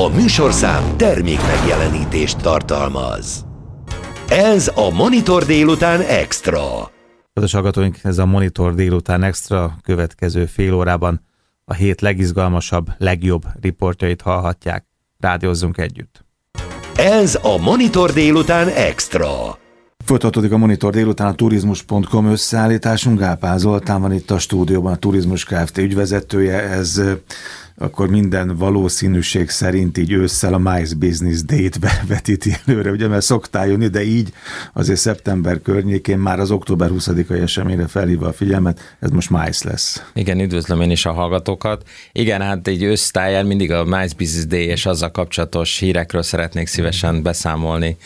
A műsorszám termék megjelenítést tartalmaz. Ez a Monitor délután extra. Kedves hallgatóink, ez a Monitor délután extra, következő fél órában a hét legizgalmasabb, legjobb riportjait hallhatják. Rádiózzunk együtt. Ez a Monitor délután extra. Folytatódik a Monitor délután, a turizmus.com összeállításunk. Gálpán Zoltán van itt a stúdióban, a Turizmus Kft. Ügyvezetője. Ez akkor minden valószínűség szerint így ősszel a MICE Business Day-t bevetíti előre, ugye, mert szoktál jönni, de így azért szeptember környékén már az október 20-ai eseményre felhívva a figyelmet, ez most MICE lesz. Igen, üdvözlöm én is a hallgatókat. Igen, hát egy ősztáján mindig a MICE Business Day és azzal kapcsolatos hírekről szeretnék szívesen beszámolni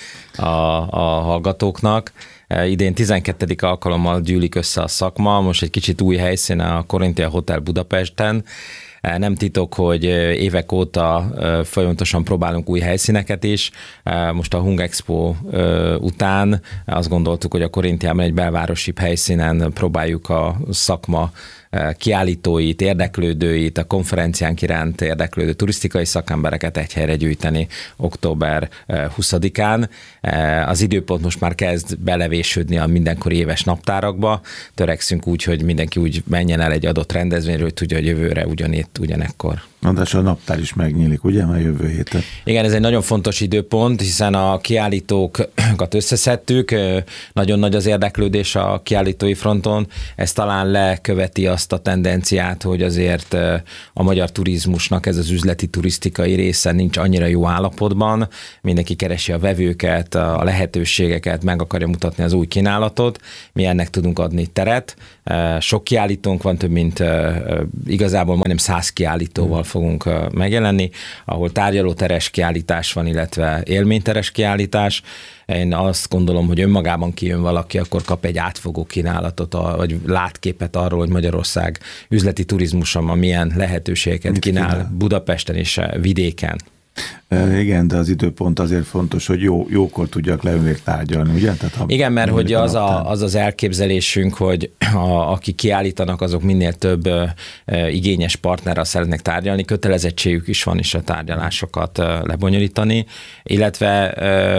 a hallgatóknak. Idén 12. alkalommal gyűlik össze a szakma, most egy kicsit új helyszínen, a Corinthia Hotel Budapesten. Nem titok, hogy évek óta folyamatosan próbálunk új helyszíneket is. Most a Hung Expo után azt gondoltuk, hogy a Corinthiában egy belvárosi helyszínen próbáljuk a szakma kiállítóit, érdeklődőit, a konferenciánk iránt érdeklődő turisztikai szakembereket egy helyre gyűjteni október 20-án. Az időpont most már kezd belevésődni a mindenkori éves naptárakba. Törekszünk úgy, hogy mindenki úgy menjen el egy adott rendezvényről, hogy tudja, hogy jövőre ugyanekkor. András, a naptár is megnyílik, ugye, már jövő héten? Igen, ez egy nagyon fontos időpont, hiszen a kiállítókat összeszedtük, nagyon nagy az érdeklődés a kiállítói fronton, ez talán leköveti azt a tendenciát, hogy azért a magyar turizmusnak ez az üzleti turisztikai része nincs annyira jó állapotban, mindenki keresi a vevőket, a lehetőségeket, meg akarja mutatni az új kínálatot, mi ennek tudunk adni teret. Sok kiállítónk van, több mint igazából majdnem 100 kiállítóval fogunk megjelenni, ahol tárgyalóteres kiállítás van, illetve élményteres kiállítás. Én azt gondolom, hogy önmagában kijön valaki, akkor kap egy átfogó kínálatot, vagy látképet arról, hogy Magyarország üzleti turizmusa ma milyen lehetőségeket kínál Budapesten és vidéken. Igen, de az időpont azért fontos, hogy jókor tudjak leülni tárgyalni, ugye? Igen, mert hogy az elképzelésünk, hogy akik kiállítanak, azok minél több igényes partnerrel szeretnek tárgyalni, kötelezettségük is van is a tárgyalásokat lebonyolítani, illetve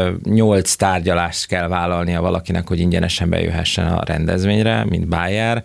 8 tárgyalást kell vállalnia valakinek, hogy ingyenesen bejöhessen a rendezvényre, mint buyer.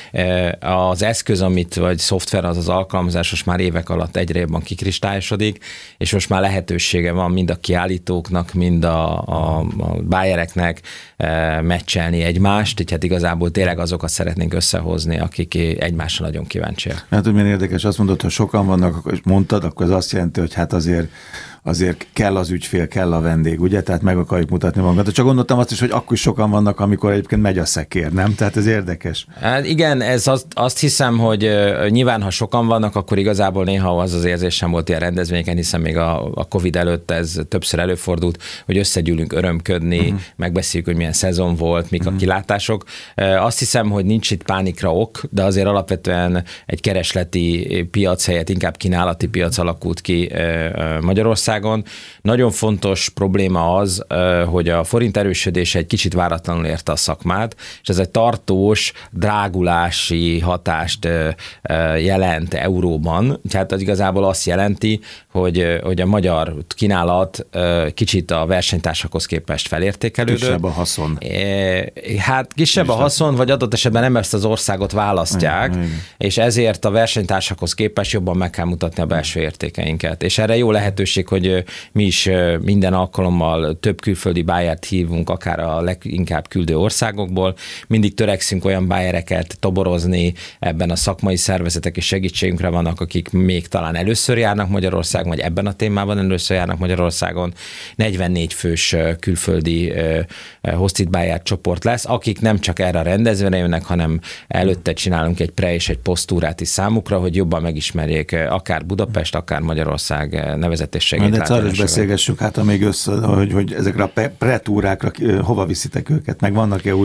Az eszköz, vagy szoftver, az alkalmazás most már évek alatt egyre jobban kikristályosodik, és most már lehetősége van mind a kiállítóknak, mind a bájereknek meccselni egymást, így hát igazából tényleg azokat szeretnénk összehozni, akik egymásra nagyon kíváncsiak. Hát, hogy milyen érdekes, azt mondod, ha sokan vannak, és mondtad, akkor az azt jelenti, hogy hát azért kell az ügyfél, kell a vendég, ugye? Tehát meg akarjuk mutatni magunkat. De csak gondoltam azt is, hogy akkor is sokan vannak, amikor egyébként megy a szekér, nem? Tehát ez érdekes. Hát igen, ez azt hiszem, hogy nyilván, ha sokan vannak, akkor igazából néha az érzésem volt ilyen rendezvényeken, hiszen még a Covid előtt ez többször előfordult, hogy összegyűlünk örömködni, megbeszéljük, hogy milyen szezon volt, mik a kilátások. Azt hiszem, hogy nincs itt pánikra ok, de azért alapvetően egy keresleti piac helyett inkább kínálati piac alakult ki Magyarországon. Nagyon fontos probléma az, hogy a forint erősödése egy kicsit váratlanul érte a szakmát, és ez egy tartós drágulási hatást jelent euróban. Tehát az igazából azt jelenti, hogy a magyar kínálat kicsit a versenytársakhoz képest felértékelődő. Kisebb a haszon. Hát kisebb a haszon, vagy adott esetben nem ezt az országot választják, és ezért a versenytársakhoz képest jobban meg kell mutatni a belső értékeinket. És erre jó lehetőség, hogy mi is minden alkalommal több külföldi buyert hívunk, akár a leginkább küldő országokból. Mindig törekszünk olyan buyereket toborozni, ebben a szakmai szervezetek és segítségünkre vannak, akik még talán először járnak Magyarországon, vagy ebben a témában először járnak Magyarországon. 44 fős külföldi hosted buyer csoport lesz, akik nem csak erre a rendezvényre jönnek, hanem előtte csinálunk egy pre- és egy posztúrát is számukra, hogy jobban megismerjék akár Budapest, akár Magyarország nevezetésségét. De arra is beszélgessünk hát, amíg hogy ezekre a pretúrákra hova viszitek őket, meg vannak-e új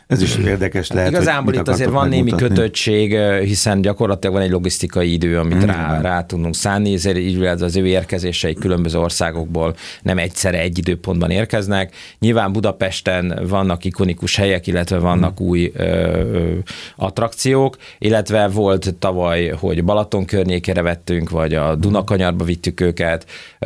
Ez is érdekes lehet. Igazából itt azért van némi kötöttség, hiszen gyakorlatilag van egy logisztikai idő, amit rá tudunk szánni, ezért így az ő érkezései különböző országokból nem egyszerre egy időpontban érkeznek. Nyilván Budapesten vannak ikonikus helyek, illetve vannak új attrakciók, illetve volt tavaly, hogy Balaton környékére vettünk, vagy a Dunakanyarba vittük őket.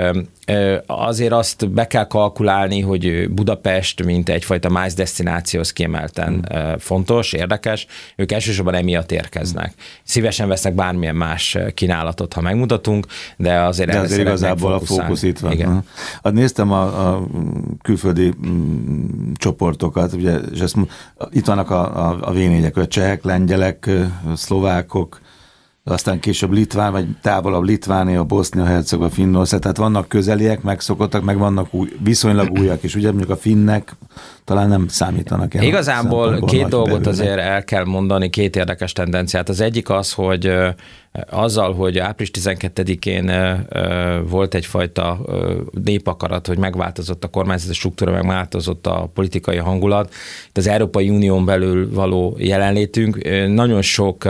Azért azt be kell kalkulálni, hogy Budapest, mint egyfajta más desztinációhoz kiemelten fontos, érdekes, ők elsősorban emiatt érkeznek. Szívesen vesznek bármilyen más kínálatot, ha megmutatunk, de azért igazából a fókusz itt van. Igen. Néztem a külföldi csoportokat, ugye, és itt vannak a V4-ek, a csehek, lengyelek, szlovákok, aztán később Litván, vagy távolabb Litvánia, Bosznia-Hercegovina, Finnország, tehát vannak közeliek, megszokottak, meg vannak viszonylag újak, és ugye mondjuk a finnek talán nem számítanak. Igazából két dolgot azért el kell mondani, két érdekes tendenciát. Az egyik az, hogy azzal, hogy április 12-én volt egyfajta népakarat, hogy megváltozott a kormányzati struktúra, megváltozott a politikai hangulat, itt az Európai Unión belül való jelenlétünk. Nagyon sok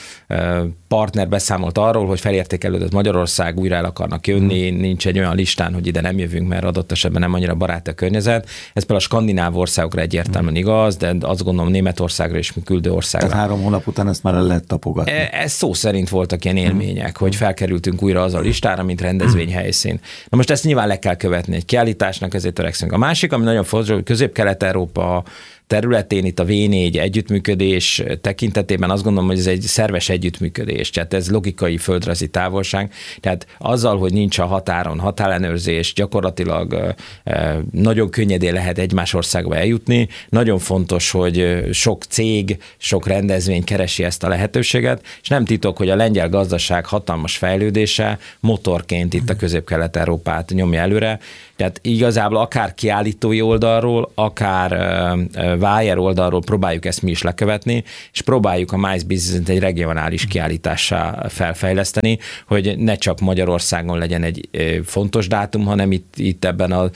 partner beszámolt arról, hogy felértékelődött Magyarország, újra el akarnak jönni, nincs egy olyan listán, hogy ide nem jövünk, mert adott esetben nem annyira barát a környezet. Ez például a skandináv országokra egyértelműen igaz, de azt gondolom Németországra és küldő országra. Tehát 3 hónap után ezt már el lehet tapogatni. Ez szó szerint voltak ilyen élmények, hogy felkerültünk újra az a listára, mint rendezvényhelyszín. Na most ezt nyilván le kell követni egy kiállításnak, ezért törekszünk. A másik, ami nagyon fontos, hogy Közép-Kelet-Európa területén itt a V4 együttműködés tekintetében azt gondolom, hogy ez egy szerves együttműködés, tehát ez logikai földrajzi távolság, tehát azzal, hogy nincs a határon határellenőrzés, gyakorlatilag nagyon könnyedén lehet egymás országba eljutni. Nagyon fontos, hogy sok cég, sok rendezvény keresi ezt a lehetőséget, és nem titok, hogy a lengyel gazdaság hatalmas fejlődése motorként itt a Közép-Kelet-Európát nyomja előre, tehát igazából akár kiállítói oldalról, akár Wire oldalról próbáljuk ezt mi is lekövetni, és próbáljuk a MICE Business-et egy regionális kiállítássá felfejleszteni, hogy ne csak Magyarországon legyen egy fontos dátum, hanem itt ebben a,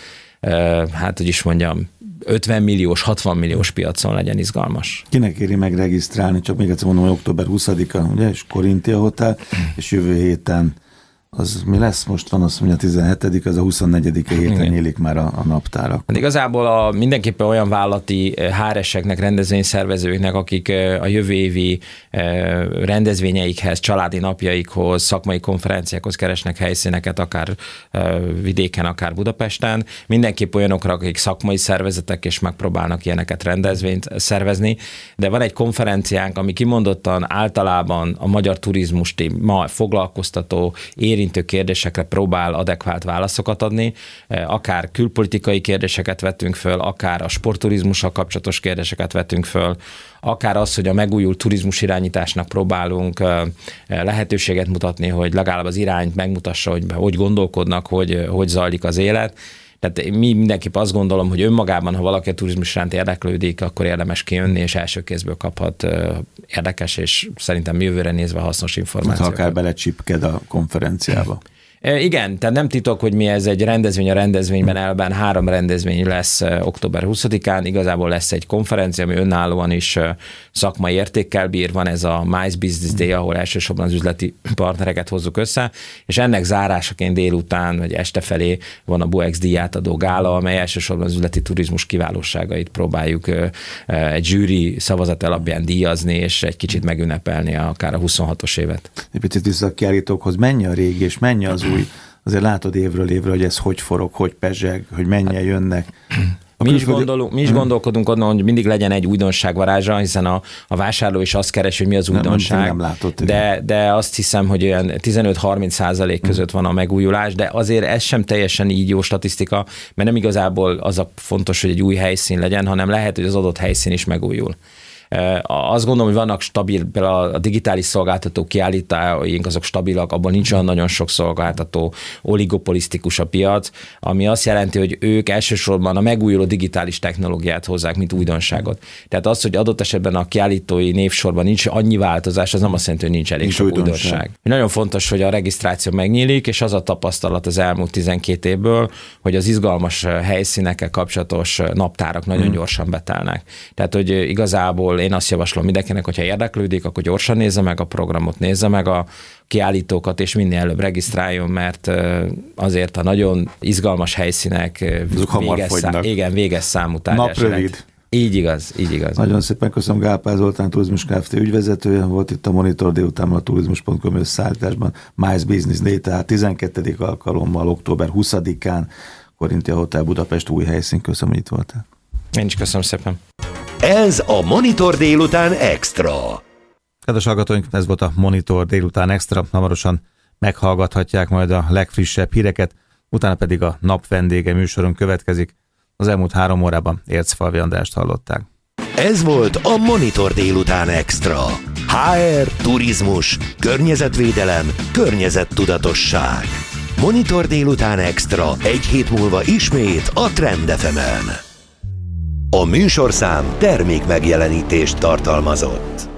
hát hogy is mondjam, 50 milliós, 60 milliós piacon legyen izgalmas. Kinek éri meg regisztrálni? Csak még egyszer mondom, hogy október 20-a, ugye, és Korintia Hotel, és jövő héten az mi lesz? Most van azt mondja 17, az a 24. héten nyílik már a naptárak. Hát igazából mindenképpen olyan vállalati HR-eseknek, rendezvényszervezőknek, akik a jövő évi rendezvényeikhez, családi napjaikhoz, szakmai konferenciákhoz keresnek helyszíneket, akár vidéken, akár Budapesten. Mindenképp olyanokra, akik szakmai szervezetek, és megpróbálnak ilyeneket rendezvényt szervezni. De van egy konferenciánk, ami kimondottan általában a magyar turizmust ma foglalkoztató, érintő kérdésekre próbál adekvált válaszokat adni, akár külpolitikai kérdéseket vettünk föl, akár a sportturizmussal kapcsolatos kérdéseket vettünk föl, akár az, hogy a megújult turizmus irányításnak próbálunk lehetőséget mutatni, hogy legalább az irányt megmutassa, hogy gondolkodnak, hogy zajlik az élet. Tehát mi mindenképp azt gondolom, hogy önmagában, ha valaki a turizmus iránt érdeklődik, akkor érdemes kijönni, és első kézből kaphat érdekes, és szerintem jövőre nézve hasznos információkat. Ha akár belecsipked a konferenciába. Igen, tehát nem titok, hogy mi ez egy rendezvény a rendezvényben elben, 3 rendezvény lesz október 20-án, igazából lesz egy konferencia, ami önállóan is szakmai értékkel bír, van ez a MICE Business Day, ahol elsősorban az üzleti partnereket hozzuk össze, és ennek zárásaként délután vagy este felé van a BOEX díjátadó gála, amely elsősorban az üzleti turizmus kiválóságait próbáljuk egy zsűri szavazat alapján díjazni, és egy kicsit megünnepelni akár a 26-os évet. Egy picit vissza a kiállítókhoz, mennyi a régi és mennyi az új? Azért látod évről évre, hogy ez hogy forog, hogy pezseg, hogy mennyien jönnek. Mi is gondolkodunk onnan, hogy mindig legyen egy újdonság varázsa, hiszen a vásárló is azt keres, hogy mi az újdonság. Nem látott, de azt hiszem, hogy olyan 15-30% között van a megújulás, de azért ez sem teljesen így jó statisztika, mert nem igazából az a fontos, hogy egy új helyszín legyen, hanem lehet, hogy az adott helyszín is megújul. Azt gondolom, hogy vannak stabil, például a digitális szolgáltató kiállítóink, azok stabilak, abban nincs olyan nagyon sok szolgáltató, oligopolisztikus a piac, ami azt jelenti, hogy ők elsősorban a megújuló digitális technológiát hozzák, mint újdonságot. Tehát az, hogy adott esetben a kiállítói névsorban nincs annyi változás, az nem azt jelenti, hogy nincs elég sok újdonság. Nagyon fontos, hogy a regisztráció megnyílik, és az a tapasztalat az elmúlt 12 évből, hogy az izgalmas helyszínekkel kapcsolatos naptárak nagyon gyorsan betelnek. Tehát, hogy igazából én azt javaslom mindenkinek, hogyha érdeklődik, akkor gyorsan nézze meg a programot, nézze meg a kiállítókat, és minél előbb regisztráljon, mert azért a nagyon izgalmas helyszínek véges számú tárgyalások. Így igaz. Nagyon szépen köszönöm Gálpár Zoltán, Turizmus Kft. Ügyvezetője, volt itt a Monitor délután a turizmus.com összeállításban, MICE Business Day, tehát 12. alkalommal, október 20-án, Korintia Hotel Budapest új helyszín. Köszönöm, hogy itt voltál. Én is köszönöm szépen. Ez a Monitor délután extra. Kedves hallgatóink, ez volt a Monitor délután extra. Hamarosan meghallgathatják majd a legfrissebb híreket, utána pedig a nap vendége műsorunk következik. Az elmúlt 3 órában Ércfalvi Andrást hallották. Ez volt a Monitor délután extra. HR, turizmus, környezetvédelem, környezettudatosság. Monitor délután extra, 1 hét múlva ismét a Trend FM-en. A műsorszám termék megjelenítést tartalmazott.